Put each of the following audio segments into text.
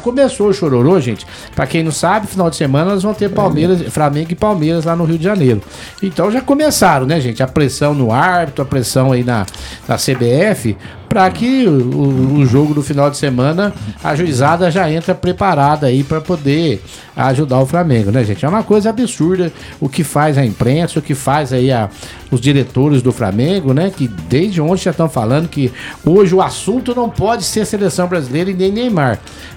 começou o chororô, gente. Pra quem não sabe, final de semana nós vamos ter Flamengo e Palmeiras lá no Rio de Janeiro. Então já começaram, né, gente? A pressão no árbitro, a pressão aí na CBF, para que o jogo do final de semana, a juizada já entra preparada aí para poder ajudar o Flamengo, né, gente? É uma coisa absurda o que faz a imprensa, o que faz aí os diretores do Flamengo, né? Que desde ontem já estão falando que hoje o assunto não pode ser seleção brasileira e nem Neymar.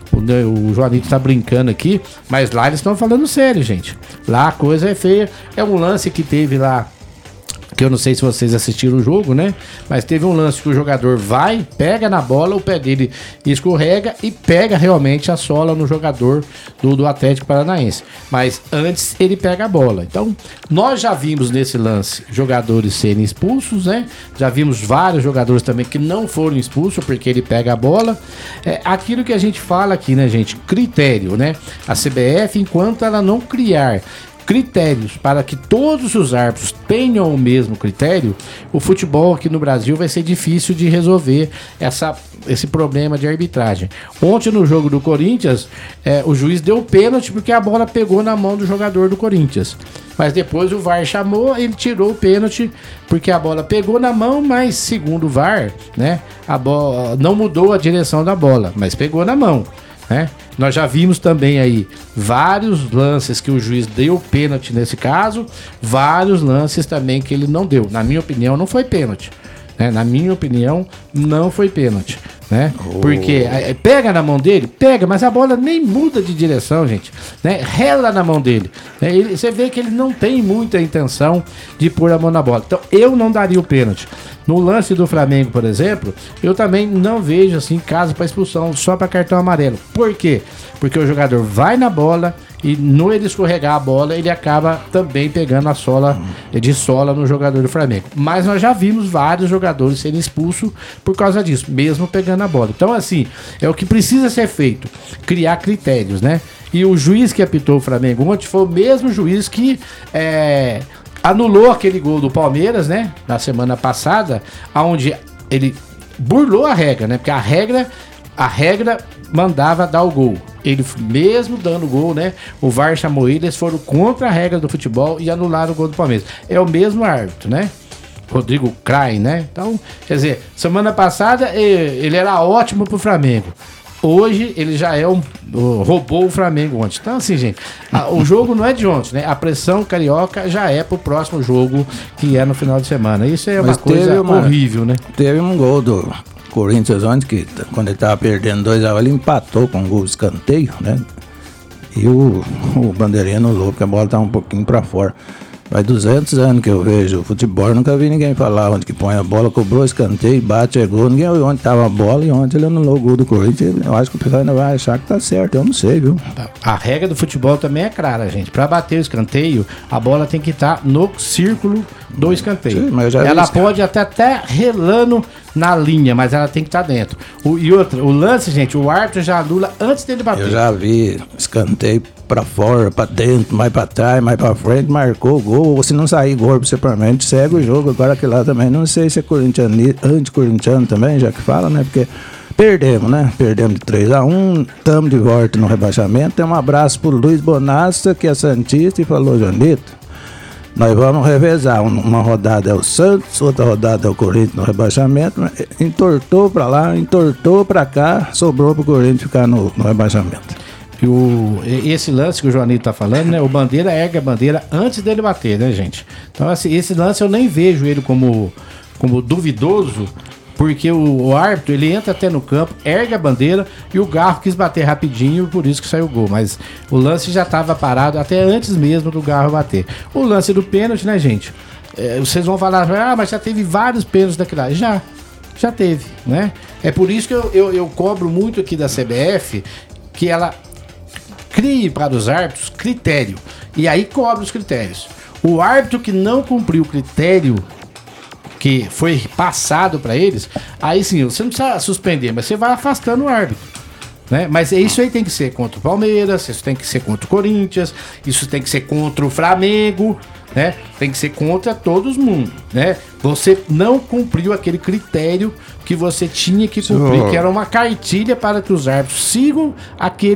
O Joanito tá brincando aqui, mas lá eles estão falando sério, gente. Lá a coisa é feia. É um lance que teve lá, que eu não sei se vocês assistiram o jogo, né? Mas teve um lance que o jogador vai, pega na bola, o pé dele escorrega e pega realmente a sola no jogador do Atlético Paranaense. Mas antes ele pega a bola. Então, nós já vimos nesse lance jogadores serem expulsos, né? Já vimos vários jogadores também que não foram expulsos porque ele pega a bola. É aquilo que a gente fala aqui, né, gente? Critério, né? A CBF, enquanto ela não criar critérios para que todos os árbitros tenham o mesmo critério, o futebol aqui no Brasil vai ser difícil de resolver esse problema de arbitragem. Ontem no jogo do Corinthians, o juiz deu pênalti porque a bola pegou na mão do jogador do Corinthians. Mas depois o VAR chamou, ele tirou o pênalti porque a bola pegou na mão, mas segundo o VAR, né, a bola não mudou a direção da bola, mas pegou na mão, né? Nós já vimos também aí vários lances que o juiz deu pênalti nesse caso, vários lances também que ele não deu. Na minha opinião, não foi pênalti, né? Na minha opinião, não foi pênalti, né? Porque pega na mão dele, pega, mas a bola nem muda de direção, gente, né? Rela na mão dele, né? Você vê que ele não tem muita intenção de pôr a mão na bola. Então eu não daria o pênalti. No lance do Flamengo, por exemplo, eu também não vejo assim caso para expulsão, só para cartão amarelo. Por quê? Porque o jogador vai na bola e no ele escorregar a bola, ele acaba também pegando a sola no jogador do Flamengo. Mas nós já vimos vários jogadores serem expulsos por causa disso, mesmo pegando a bola. Então, assim, é o que precisa ser feito, criar critérios, né? E o juiz que apitou o Flamengo ontem foi o mesmo juiz que anulou aquele gol do Palmeiras, né? Na semana passada, onde ele burlou a regra, né? Porque a regra mandava dar o gol. Ele mesmo dando gol, né? O VAR chamou ele, eles foram contra a regra do futebol e anularam o gol do Palmeiras. É o mesmo árbitro, né? Rodrigo Crai, né? Então, quer dizer, semana passada ele era ótimo pro Flamengo. Hoje ele já roubou o Flamengo ontem. Então, assim, gente, o jogo não é de ontem, né? A pressão carioca já é pro próximo jogo, que é no final de semana. Isso é uma coisa horrível, né? Teve um gol do Corinthians ontem, que quando ele tava perdendo 2-1, ele empatou com um gol de escanteio, né? E o bandeirinha anulou, porque a bola tava um pouquinho pra fora. Faz 200 anos que eu vejo futebol, nunca vi ninguém falar onde que põe a bola, cobrou escanteio, bate, é gol. Ninguém viu onde tava a bola e ontem ele anulou o gol do Corinthians. Eu acho que o pessoal ainda vai achar que tá certo, eu não sei, viu? A regra do futebol também é clara, gente. Pra bater o escanteio, a bola tem que estar no círculo do escanteio. Sim, mas ela pode até relando na linha, mas ela tem que estar dentro. E outra, o lance, gente, o árbitro já anula antes dele bater. Eu já vi escanteio pra fora, pra dentro, mais pra trás, mais pra frente, marcou o gol. Ou se não sair gol, simplesmente segue o jogo. Agora aquele lá também, não sei se é anti-corintiano também, já que fala, né? Porque perdemos, né? Perdemos de 3-1, estamos de volta no rebaixamento. Tem um abraço pro Luiz Bonassa, que é santista, e falou: Joanito, nós vamos revezar. Uma rodada é o Santos, outra rodada é o Corinthians no rebaixamento. Entortou pra lá, entortou pra cá, sobrou pro Corinthians ficar no rebaixamento. Esse lance que o Joanito tá falando, né? O Bandeira ergue a bandeira antes dele bater, né, gente? Então, assim, esse lance eu nem vejo ele como duvidoso, porque o árbitro, ele entra até no campo, ergue a bandeira e o Garro quis bater rapidinho, por isso que saiu o gol. Mas o lance já estava parado até antes mesmo do Garro bater. O lance do pênalti, né, gente? Vocês vão falar, mas já teve vários pênaltis daquilo lá. Já teve, né? É por isso que eu cobro muito aqui da CBF que ela crie para os árbitros critério. E aí cobra os critérios. O árbitro que não cumpriu o critério que foi passado para eles, aí sim, você não precisa suspender, mas você vai afastando o árbitro, né? Mas isso aí tem que ser contra o Palmeiras, isso tem que ser contra o Corinthians, isso tem que ser contra o Flamengo, né? Tem que ser contra todo mundo, né? Você não cumpriu aquele critério que você tinha que cumprir, que era uma cartilha para que os árbitros sigam aquele